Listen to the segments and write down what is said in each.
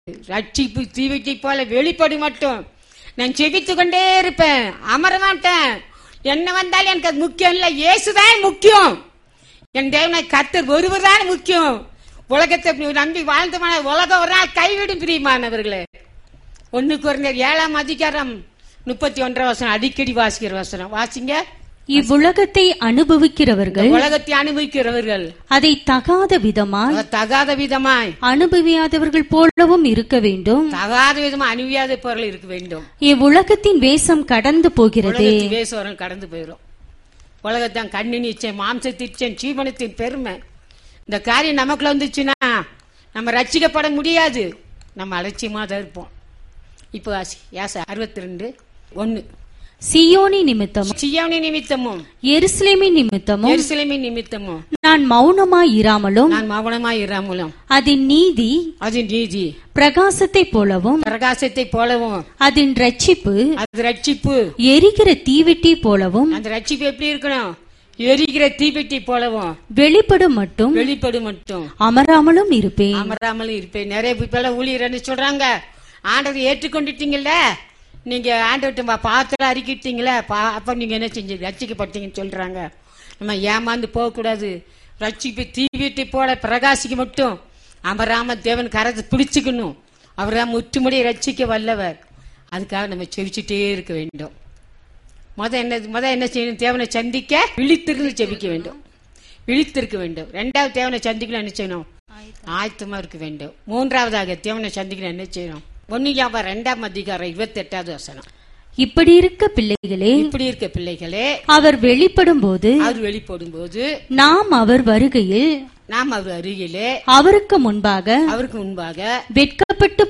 ரட்சிப்பு தீவிட்டி போல வெளிப்படு மட்டும் நான் செபித்து கொண்டே இருப்பேன், அமர மாட்டேன். என்ன வந்தாலும் எனக்கு அது முக்கியம் இல்லை, இயேசுதான் முக்கியம். என் தேவனை கர்த்தர் ஒருவர் தான் முக்கியம். உலகத்தை நம்பி வாழ்ந்தமான உலகம் ஒரு நாள் கைவிடும். பிரியமானவர்களே, 1 கொரிந்தியர் 7:31 அடிக்கடி வாசிக்கிற வசனம். வாசிங்க. இவ்வுலகத்தை அனுபவிக்கிறவர்கள் அதை தகாத விதமாய் அனுபவியாதவர்கள் போலவும் இருக்க வேண்டும். தகாத விதமா அனுபவியாத பொருள் இருக்க வேண்டும். இவ்வுலகத்தின் வேஷம் கடந்து போகிறது. வேஷம் கடந்து போயிடும். உலகத்தான் கண்ணின் இச்சை, மாம்சத்தின், ஜீவனத்தின் பெருமை. இந்த காரியம் நமக்குள்ள வந்துச்சுன்னா நம்ம ரட்சிக்கப்பட முடியாது. நம்ம அலட்சியமா தான் இருப்போம். இப்போ 62:1 சீயோனி நிமித்தமும் எருசலேமின் நிமித்தமும் நான் மௌனமாய் இராமலும் அதன் நீதி பிரகாசத்தை போலவும் அதன் ரட்சிப்பு எரிகிற தீவெட்டி போலவும். அந்த ரட்சிப்பு எப்படி இருக்கணும்? எரிகிற தீவெட்டி போலவும் வெளிப்படும் மட்டும் அமராமலும் இருப்பேன். நிறைய பேர் ஊழியர் சொல்றாங்க, ஆண்டவர் ஏற்றுக்கொண்டுட்டீங்கல்ல, நீங்க ஆண்டவர்கிட்ட பாத்திரம் அறிக்கிட்டீங்களே, அப்ப நீங்க என்ன செஞ்சு ரட்சிக்கப்பட்டீங்கன்னு சொல்றாங்க. நம்ம ஏமாந்து போக கூடாது. ரட்சிப்பு தீவிட்டு போல பிரகாசிக்க மட்டும் அமராம தேவன் கரத்தை பிடிச்சுக்கணும். அவர்தான் முற்றுமுடியை ரட்சிக்க வல்லவர். அதுக்காக நம்ம செவிச்சுட்டே இருக்க வேண்டும். முத என்ன செய்யணும்? தேவனை சந்திக்க விழித்திருந்து செபிக்க வேண்டும், விழித்திருக்க வேண்டும். 2வது தேவனை சந்திக்கணும் என்ன செய்யணும்? ஆயத்தமா இருக்க வேண்டும். 3வதாக தேவனை சந்திக்கணும் என்ன செய்யணும்? 1 யோவான் 2:28 இப்படி இருக்க பிள்ளைகளே, அவர் வெளிப்படும் போது நாம் அவர் அருகிலே அவருக்கு முன்பாக வெட்கப்பட்டு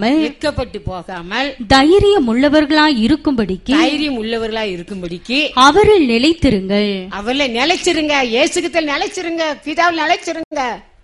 போகாமல் தைரியம் உள்ளவர்களாய் இருக்கும்படிக்கு அவரில் நிலைத்திருங்கள். இயேசுவில் நிலைச்சிருங்க, பிதாவில் நிலைச்சிருங்க.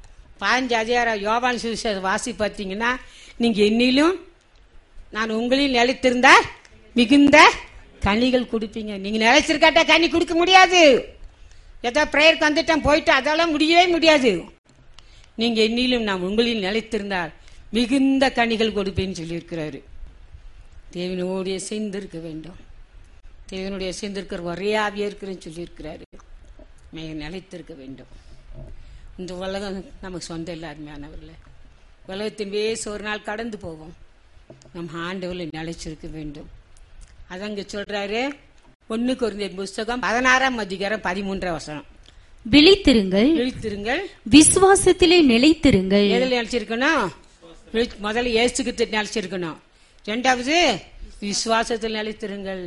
15 யோவான் சுவிசேஷம் வாசி பார்த்தீங்கன்னா, நீங்க என்னிலும் நான் உங்களில் நிலைத்திருந்தா மிகுந்த கனிகள் கொடுப்பீங்க. நீங்க நிலைச்சிருக்காட்டா கனி கொடுக்க முடியாது. ஏதோ பிரேயருக்கு வந்துட்டேன் போயிட்டு அதெல்லாம் முடியவே முடியாது. நீங்க என்னிலும் நான் உங்களில் நிலைத்திருந்தால் மிகுந்த கனிகள் கொடுப்பேன்னு சொல்லியிருக்கிறாரு. தேவனோடைய சேர்ந்திருக்க வேண்டும். தேவனுடைய சேர்ந்திருக்கிற ஒரே ஆவியா இருக்கிறேன்னு சொல்லியிருக்கிறாரு. மிக நிலைத்திருக்க வேண்டும். இந்த உலகம் நமக்கு சொந்தம் இல்லை. அருமையானவர்களே, உலகத்தின் வேசு ஒரு நாள் கடந்து போகும். நம்ம ஆண்டவர்ல நிலைச்சிருக்க வேண்டும். அதங்க சொல்றாரு 1 கொரிந்தியர் புஸ்தகம் 16:13 விழித்திருங்கள், விசுவாசத்திலே நிலைத்திருங்கள். எதில் நிலைச்சிருக்கணும்? முதல்ல இயேசு கிறிஸ்துவில் நிலைச்சிருக்கணும். 2வது விசுவாசத்தில் நிலைத்திருங்கள்.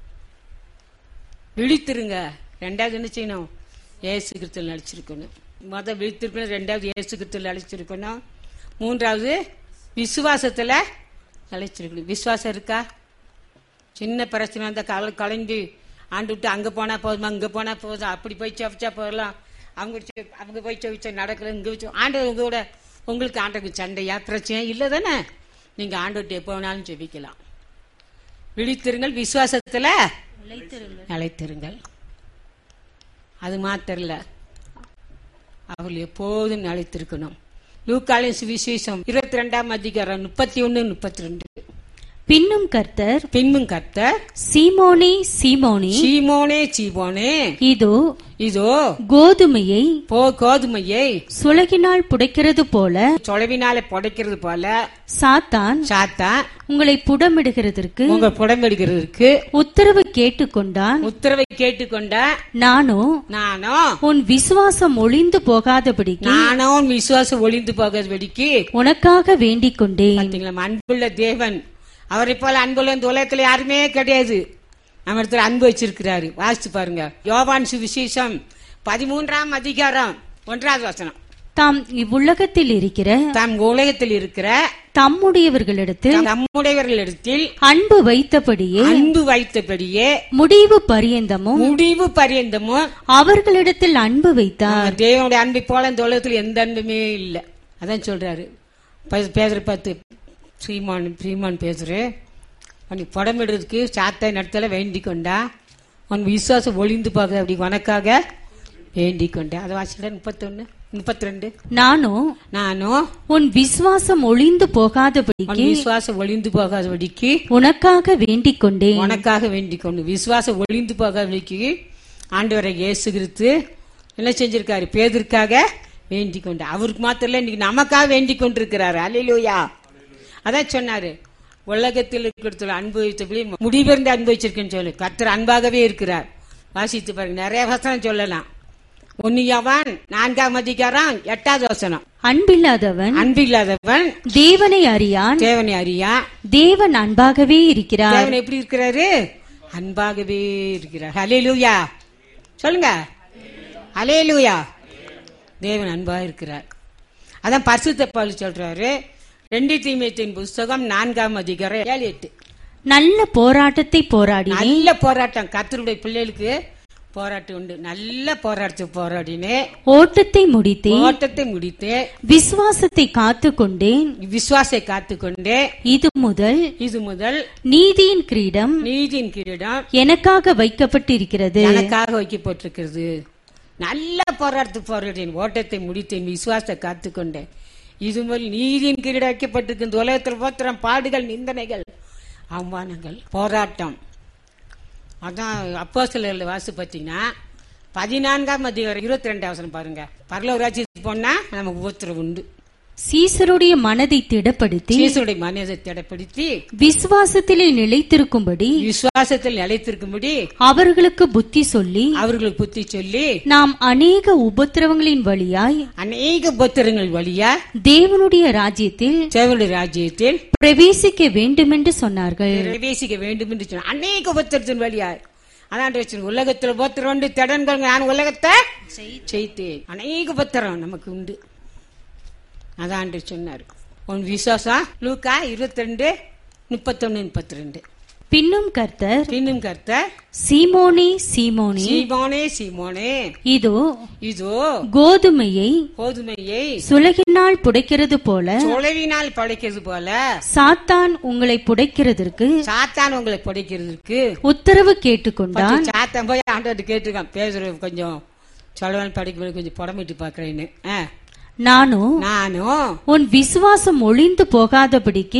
விழித்திருங்க. 2வது என்ன செய்யணும்? இயேசு கிறிஸ்துவில் நிலைச்சிருக்கணும். முதல் விழித்திருக்கணும், 2வது இயேசு கிறிஸ்துவில் நிலைச்சிருக்கணும், 3வது விசுவாசத்துல நிலைச்சிருக்கணும். விசுவாசம் இருக்கா? சின்ன பிரச்சனை வந்தா கலங்கி ஆண்டு விட்டு அங்க போனா போதுமா, இங்க போனா போதும், அப்படி போய் செவிச்சா போகலாம், அவங்க போய் செவிச்சா நடக்கல, இங்க வச்சு ஆண்டவர் உங்களோட உங்களுக்கு ஆண்டவருக்கு சண்டையா பிரச்சனை இல்லை தானே? நீங்க ஆண்டவர்கிட்ட எப்போ வேணாலும் செபிக்கலாம். விழித்திருங்கள், விசுவாசத்துல நிலைத்திருங்கள். அது மாத்திரம் இல்ல, அவர்கள் எப்போதும் நிலைத்திருக்கணும். லூக்காவின் சுவிசேஷம் 22:31-32 பின்னும் கர்த்தர் சீமோனே இதோ கோதுமையை சுளகினால் புடைக்கிறது போல சாத்தான் உங்களை புடமிடுகிறதற்கு உத்தரவு கேட்டுக்கொண்டான். நானோ உன் விசுவாசம் ஒளிந்து போகாதபடிக்கு உனக்காக வேண்டிக் கொண்டேன். அன்புள்ள தேவன், அவரை போல அன்புள்ள இந்த உலகத்துல யாருமே கிடையாது. நம்ம இடத்துல அன்பு வச்சிருக்கிறாரு. வாசிச்சு பாருங்க. யோவான் சுவிசேஷம் 13:1 தாம் இவ்வுலகத்தில் இருக்கிற தம்முடையவர்களிடத்தில் அன்பு வைத்தபடியே முடிவு பரியந்தமும் அவர்களிடத்தில் அன்பு வைத்தார். தேவனுடைய அன்பை போல இந்த உலகத்தில் எந்த அன்புமே இல்லை. அதான் சொல்றாரு. பேதர் பார்த்து சீமான் பேசுறே, உனக்கு படமிடுறதுக்கு சாத்தை நடத்தல வேண்டிக் கொண்டா, உன் விசுவாசம் ஒளிந்து பார்க்க அப்படி உனக்காக வேண்டிக் கொண்டேன். அதை வாசிக்கிற 31 32. நானோ உன் விசுவாசம் ஒளிந்து போகாதபடிக்கு உனக்காக வேண்டிக் கொண்டு விசுவாசம் ஒளிந்து போகாதபடிக்கு ஆண்டவரை இயேசு கிறிஸ்து என்ன செஞ்சிருக்காரு? பேதுருக்காக வேண்டிக் கொண்டு. அவருக்கு மாத்திரம் இல்ல, இன்னைக்கு நமக்காக வேண்டிக் கொண்டிருக்கிறாரு. அல்லேலூயா. அதான் சொன்னாரு, உலகத்தில் இருக்கிற அனுபவித்தபடி முடிவிருந்து அனுபவிச்சிருக்குன்னு சொல்லு. கர்த்தர் அன்பாகவே இருக்கிறார். வாசித்து பாருங்க, நிறைய வசனம் சொல்லலாம். 1 யோவான் 4:8 வசனம். அன்பில்லாதவன் தேவனை அறியான். தேவன் அன்பாகவே இருக்கிறார். தேவன் எப்படி இருக்கிறாரு? அன்பாகவே இருக்கிறார். ஹல்லேலூயா சொல்லுங்க. ஹல்லேலூயா. தேவன் அன்பாக இருக்கிறார். அதான் பரிசுத்த பவுல் சொல்றாரு, 2 தீமோத்தேயுவின் புஸ்தகம் 4:7-8. நல்ல போராட்டத்தை போராடினேன். நல்ல போராட்டம். கர்த்தருடைய பிள்ளைகளுக்கு போராட்டம் உண்டு. நல்ல போராட்டத்தை போராடினேன். ஓட்டத்தை முடித்தேன். விசுவாசத்தை காத்துக்கொண்டேன். இது முதல் நீதியின் கிரீடம் எனக்காக வைக்கப்பட்டிருக்கிறது. நல்ல போராட்டத்தை போராடினேன். ஓட்டத்தை முடித்தேன். விசுவாசத்தை காத்துக்கொண்டேன். இது முதல் நீதியின் கிரீடம் வைக்கப்பட்டிருக்கு. இந்த உலகத்தில் போத்திரம் பாடுகள், நிந்தனைகள், அவமானங்கள், போராட்டம். அதான் அப்போஸ்தலர்கள் வாசி பார்த்தீங்கன்னா 14:22 பாருங்க. பரலோக ராஜ்யத்துக்கு போனா நமக்கு உபத்திரவம் உண்டு. சீசருடைய மனதை திடப்படுத்தி விசுவாசத்திலே நிலைத்திருக்கும்படி அவர்களுக்கு புத்தி சொல்லி நாம் அநேக உபத்திரவங்களின் வழியாய் தேவனுடைய ராஜ்யத்தில் பிரவேசிக்க வேண்டும் என்று சொன்னார்கள். அநேக உபத்திரத்தின் வழியாய். அதான் உலகத்தில் உபத்திரம் உண்டு, திடன்கள், நான் உலகத்தை செய்தேன். அநேக உபத்திரம் நமக்கு உண்டு. அதான் சொன்னார். உன் விசுவாசம் லூக்கா 22:31-32. பின்னும் கர்த்தர் சீமோனே இதோ கோதுமையை சுலகினால் புடைக்கிறது போல சாத்தான் உங்களை புடைக்கிறதற்கு உத்தரவு கேட்டுக்கொண்டான். சாத்தான் போய் ஆண்டவர்கிட்ட கேட்டுருக்கான், பேசுற கொஞ்சம் சொல்லுவான், படிக்க கொஞ்சம் புடமிட்டு பாக்குறேன்னு. நானோ உன் விசுவாசம் ஒளிந்து போகாதபடிக்கு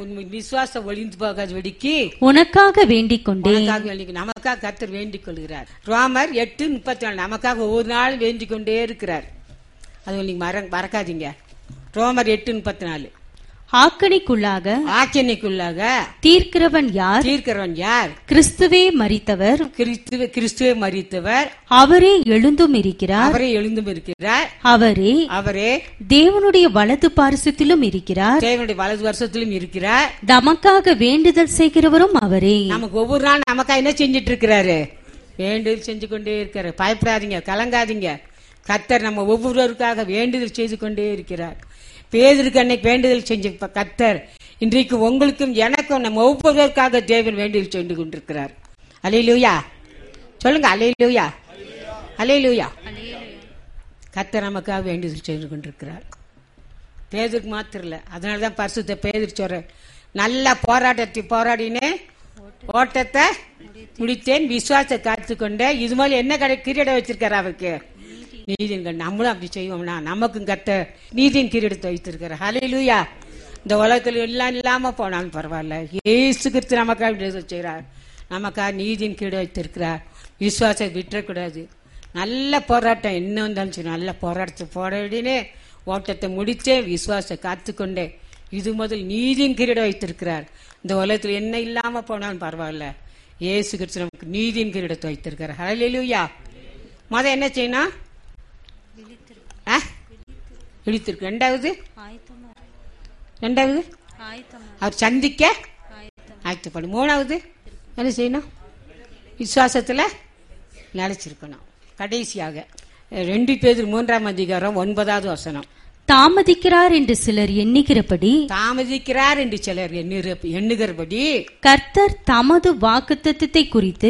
உனக்காக வேண்டிக் கொண்டேன். நமக்காக கர்த்தர் வேண்டிக் கொள்கிறார். ரோமர் 8:34 நமக்காக ஒவ்வொரு நாள் வேண்டிக் கொண்டே இருக்கிறார். அது நீங்க மறக்காதீங்க. ரோமர் 8:34. ஆக்கணிக்குள்ளாக தீர்க்கிறவன் யார்? கிறிஸ்துவே மரித்தவர். அவரே எழுந்தும் இருக்கிறார். அவரே தேவனுடைய வலது பார்சத்திலும் இருக்கிறார். நமக்காக வேண்டுதல் செய்கிறவரும் அவரே. நமக்கு ஒவ்வொரு நாள் நமக்காக என்ன செஞ்சிட்டு இருக்கிறாரு? வேண்டுதல் செஞ்சு கொண்டே இருக்கிறார். பயப்படாதீங்க, கலங்காதீங்க. கர்த்தர் நம்ம ஒவ்வொருவருக்காக வேண்டுதல் செய்து கொண்டே இருக்கிறார். பேதுருக்கு அன்னைக்கு வேண்டுதல் செஞ்ச கர்த்தர் இன்றைக்கு உங்களுக்கும் எனக்கும் நம்ம ஒவ்வொருவருக்காக தேவன் வேண்டுதல் செய்து கொண்டிருக்கிறார். அல்லேலூயா சொல்லுங்க. அல்லேலூயா, அல்லேலூயா. கர்த்தர் நமக்காக வேண்டுதல் செய்து கொண்டிருக்கிறார். பேதுருக்கு மாத்திரம் இல்ல. அதனாலதான் பரிசுத்த பேதுரு சொல்ற, நல்ல போராட்டத்தை போராடினேன், ஓட்டத்தை முடித்தேன், விசுவாசத்தை காத்துக்கொண்டேன். இது மாதிரி என்ன கிரீடம் வச்சிருக்காரு அவருக்கு? நீதியின். நம்மளும் அப்படி செய்வோம்னா நமக்கும் கர்த்தர் நீதியின் கிரீடத்தை வைத்திருக்கிறார். ஹல்லேலூயா. இந்த உலகத்தில் எல்லாம் இல்லாம போனாலும் பரவாயில்ல, இயேசு கிறிஸ்து நமக்காக செய்கிறார். நமக்காக நீதியின் கிரீடம் வைத்திருக்கிறார். விசுவாசத்தை விட்டுறக்கூடாது. நல்ல போராட்டம் என்ன வந்தாலும் சரி, நல்ல போராட்டத்தை போராடினே, ஓட்டத்தை முடிச்சே, விசுவாசத்தை காத்துக்கொண்டே, இது முதல் நீதியின் கிரீடம் வைத்திருக்கிறார். இந்த உலகத்தில் என்ன இல்லாம போனாலும் பரவாயில்ல, இயேசு கிறிஸ்து நமக்கு நீதியின் கிரீடத்தை வைத்திருக்கிறார். ஹல்லேலூயா. என்ன செய்யணும்? விழித்திருக்கு. ரெண்டாவது அவர் சந்திக்க ஆயத்தப்படும். மூணாவது என்ன செய்யணும்? விசுவாசத்துல நிலைச்சிருக்கணும். கடைசியாக 2 பேதுரு 3:9 வசனம். தாமதிக்கிறார் என்று சிலர் எண்ணுகிறபடி கர்த்தர் தமது வாக்குத்தத்தத்தை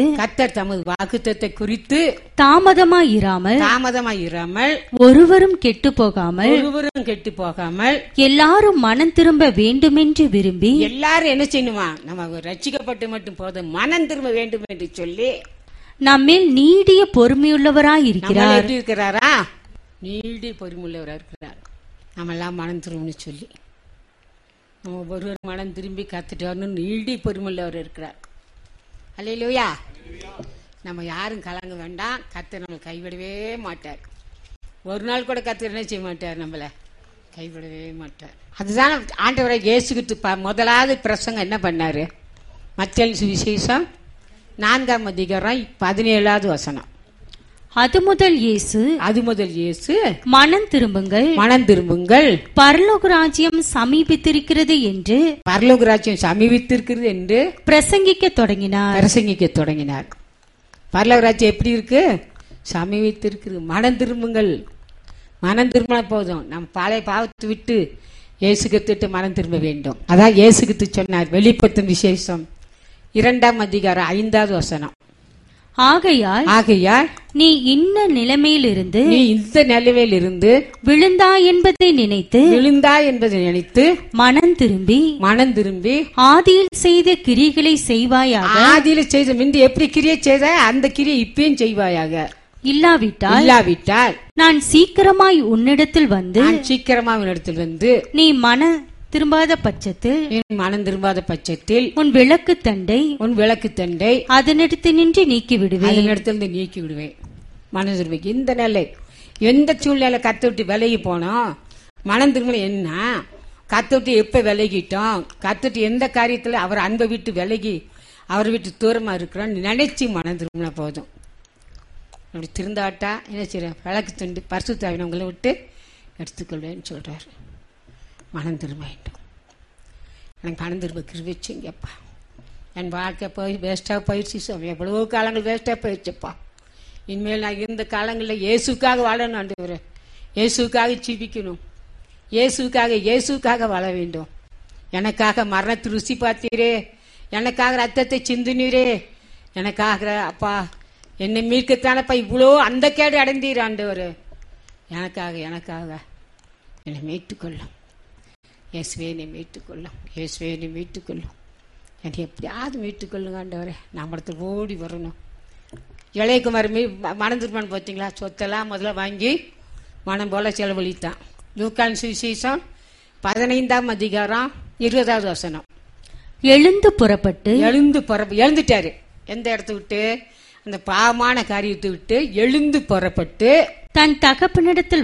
குறித்து தாமதமாயிராமல் ஒருவரும் கெட்டு போகாமல் எல்லாரும் மனம் திரும்ப வேண்டுமென்று விரும்பி. எல்லாரும் என்ன செய்யணுமா? நம்ம ரட்சிக்கப்பட்டு மட்டும் போதும், மனம் திரும்ப வேண்டும் என்று சொல்லி நம்மேல் நீடிய பொறுமையுள்ளவராய் இருக்கிறார். இருக்கிறாரா? நீடி பொறுமுள்ளவராக இருக்கிறார். நம்ம எல்லாம் மனம் திரும்புன்னு சொல்லி நம்ம ஒருவர் மனம் திரும்பி கத்துட்டு வரணும். நீடி பொறுமுள்ளவர் இருக்கிறார். அல்லேலூயா. நம்ம யாரும் கலங்க வேண்டாம். கர்த்தர் நம்மளை கைவிடவே மாட்டார். ஒரு நாள் கூட கர்த்தர் என்ன செய்ய மாட்டார், நம்மளை கைவிடவே மாட்டார். அதுதான் ஆண்டவரை இயேசுகிட்டு முதலாவது பிரசங்கம் என்ன பண்ணாரு? மத்தேயு சுவிசேஷம் 4ஆம் அதிகாரம் 17வது வசனம். அது முதல் இயேசு மனம் திரும்புங்கள், பரலோக ராஜ்யம் சமீபித்திருக்கிறது என்று பிரசங்கிக்க தொடங்கினார். பரலோக ராஜ்யம் எப்படி இருக்கு? சமீபித்திருக்கிறது. மனம் திரும்புங்கள். மனம் திரும்பினா போதும். நம்ம பழைய பாவத்தை விட்டு இயேசு கிறிஸ்துவிட்டு மனம் திரும்ப வேண்டும். அதான் இயேசு கிறிஸ்து சொன்னார். வெளிப்படுத்தும் விசேஷம் 2ஆம் அதிகாரம் 5வது வசனம். ஆகையால் நீ இந்த நிலைமையிலிருந்து விழுந்தாய் என்பதை நினைத்து மனம் திரும்பி ஆதியில் செய்த கிரியைகளை செய்வாயாக. ஆதியில் செய்த முந்தி எப்படி கிரியை செய்த அந்த கிரியை இப்பயும் செய்வாயாக. இல்லாவிட்டால் நான் சீக்கிரமாய் உன்னிடத்தில் வந்து நீ மனம் திரும்பாத பட்சத்தில் உன் விளக்கு தண்டை அதனிடத்தில் நின்று நீக்கி விடுவேன். மனம் திரும்பி இந்த நிலை எந்த சூழ்நிலை கத்து விட்டு விலகி போனோம். மனம் திரும்ப என்ன கத்து விட்டு எப்ப விலகிட்டோம், கத்துட்டு எந்த காரியத்துல அவர் அன்பை விட்டு விலகி அவரை விட்டு தூரமா இருக்கிறோம் நினைச்சு மனம் திரும்பினா போதும். அப்படி திருந்தாட்டா என்ன செய்ய விளக்கு தண்டு பரிசுத்தாவினவங்களை விட்டு எடுத்துக்கொள்வேன்னு சொல்றாரு. மனம் திரும்ப வேண்டும். எனக்கு மனம் திரும்ப கிருபிச்சுங்கப்பா. என் வாழ்க்கை போய் வேஸ்டாக போயிடுச்சு. எவ்வளவோ காலங்கள் வேஸ்டாக போயிடுச்சுப்பா. இனிமேல் நான் இருந்த காலங்களில் இயேசுக்காக வாழணும். ஆண்டவரே இயேசுக்காக ஜீவிக்கணும். இயேசுக்காக வாழ வேண்டும். எனக்காக மரணத்தை ருசி பார்த்தீரே, எனக்காக ரத்தத்தை சிந்தினீரே, எனக்காக அப்பா என்னை மீட்கத்தானப்பா இவ்வளோ அந்த கேடு அடைந்தீர் ஆண்டவர். எனக்காக என்னை மீட்டுக்கொள்ளும். இயேசுவே என்னை மீட்டுக்கொள்ளும். என்னை எப்படியாவது மீட்டுக்கொள்ளுங்க ஆண்டவரே. நம்மளத்தில் ஓடி வரணும். இளையகுமார் மனம் திருமணம் பார்த்தீங்களா? சொத்தெல்லாம் முதல்ல வாங்கி மனம் போல செலவழித்தான். லூக்கான் சுவிசேஷம் 15ஆம் அதிகாரம் 20வது வசனம். எழுந்துட்டாரு. எந்த இடத்த விட்டு? அந்த பாவமான காரியத்தை விட்டு எழுந்து புறப்பட்டு தன் தகப்பனிடத்தில்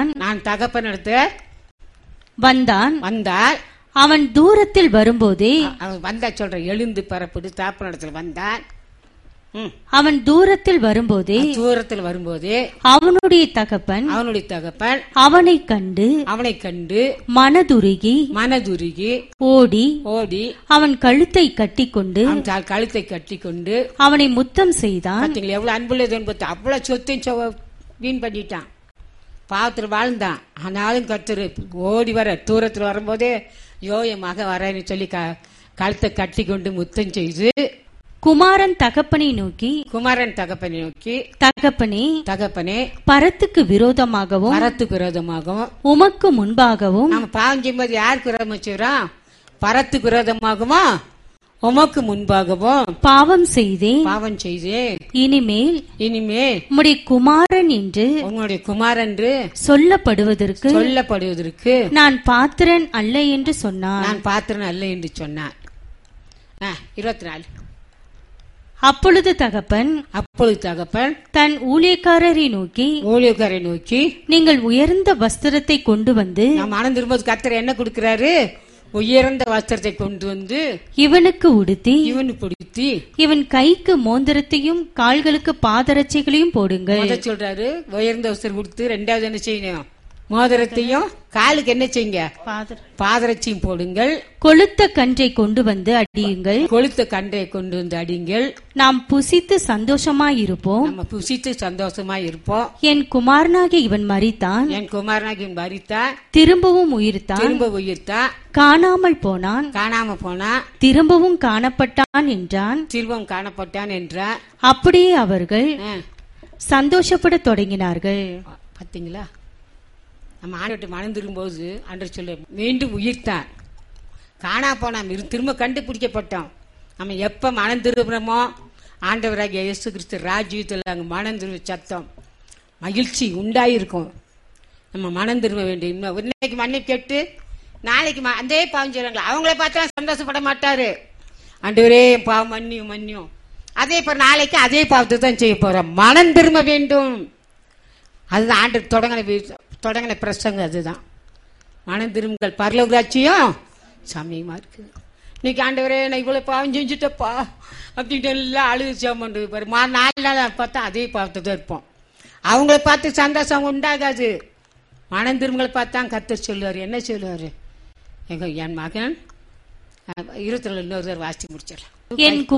வந்தான். அவன் தூரத்தில் வரும்போதே எழுந்து புறப்பட்டு தகப்பனிடத்தில் வந்தான். அவன் தூரத்தில் வரும்போதே அவனுடைய தகப்பன் அவனை கண்டு மனதுருகி ஓடி அவன் கழுத்தை கட்டிக்கொண்டு அவனை முத்தம் செய்தான். எவ்வளவு அன்புள்ளது என்பது. அவ்வளவு சொத்தையும் வீண் பண்ணிட்டான். பாவத்தில் வாழ்ந்தான். ஆனாலும் கர்த்தர் ஓடி வர தூரத்தில் வரும்போதே என் மகன் வரேன்னு சொல்லி கழுத்தை கட்டி கொண்டு முத்தம் செய்து குமாரன் தகப்பனை நோக்கி தகப்பனே பரத்துக்கு விரோதமாகவும் உமக்கு முன்பாகவும் நம்ம பாவம் செய்யும்போது யாருக்கு விரோதமா செய்றோம்? பரத்துக்கு விரோதமாகுமா உமக்கு முன்பாகவும் பாவம் செய்தேன். இனிமேல் உம்முடைய குமாரன் என்று சொல்லப்படுவதற்கு நான் பாத்திரன் அல்ல என்று சொன்னான். 24. அப்பொழுது தகப்பன் தன் ஊழியக்காரரை நோக்கி நீங்கள் உயர்ந்த வஸ்திரத்தை கொண்டு வந்து. மனம் திரும்ப கர்த்தர் என்ன கொடுக்கிறாரு? உயர்ந்த வஸ்திரத்தை கொண்டு வந்து இவனுக்கு உடுத்தி இவன் கைக்கு மோந்திரத்தையும் கால்களுக்கு பாதரட்சைகளையும் போடுங்கள் சொல்றாரு. உயர்ந்த வஸ்திரம் கொடுத்து ரெண்டாவது என்ன செய்யணும்? மோதிரத்தையும் காலுக்கு என்ன செய்யுங்க? பாதரட்சியும் போடுங்கள். கொளுத்த கன்றை கொண்டு வந்து அடியுங்கள். நாம் புசித்து சந்தோஷமாயிருப்போம். என் குமாரனாகிய இவன் மரித்தான். திரும்பவும் உயிர்த்தான். காணாமல் போனான். திரும்பவும் காணப்பட்டான் என்றான். அப்படியே அவர்கள் சந்தோஷப்பட தொடங்கினார்கள். பாத்தீங்களா? நம்ம ஆண்டு மனம் திரும்போது அன்று சொல்ல மீண்டும் உயிர்த்தான். காணா போனாம், திரும்ப கண்டுபிடிக்கப்பட்டோம். நம்ம எப்ப மனம் திரும்புறோமோ ஆண்டவராகிய இயேசு கிறிஸ்து ராஜ்யத்தில் அங்க மனம் திரும்ப சத்தம் மகிழ்ச்சி உண்டாயிருக்கும். நம்ம மனம் திரும்ப வேண்டும். இன்னைக்கு மன்னிப்பு கேட்டு நாளைக்கு அதே பாவம் செய்றாங்களா, அவங்கள பார்த்தா சந்தோஷப்பட மாட்டாரு. ஆண்டவரே பாவம் மன்னியும் மன்னியும், அதே இப்போ நாளைக்கு அதே பாவத்தை தான் செய்ய போறோம். மனம் திரும்ப வேண்டும். அதுதான் ஆண்டு தொடங்கின பிரசங்க. அதுதான் மனம் திரும்புங்கள், பரலோக ராஜ்யம் சமயமா இருக்கு. இன்னைக்கு ஆண்டவரே நான் இவ்வளவு பாவம் செஞ்சுட்டப்பா அப்படின்ட்டு எல்லாம் அழுதுச்சாமண்டு பாரு. 4 நாள் பார்த்தா அதே பாவத்தை தான் இருப்போம். அவங்கள பார்த்து சந்தோஷம் உண்டாகாது. மனம் திரும்பங்களை பார்த்தா கர்த்தர் சொல்லுவார். என்ன சொல்லுவாரு? என் மகன் 20 இன்னொரு வாசி முடிச்சிடலாம்.